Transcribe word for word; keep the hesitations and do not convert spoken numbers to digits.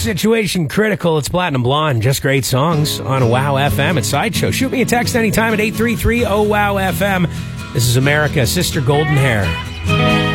Situation Critical. It's Platinum Blonde. Just great songs on Wow F M at Sideshow. Shoot me a text anytime at eight three three oh wow F M. This is America, Sister Golden Hair.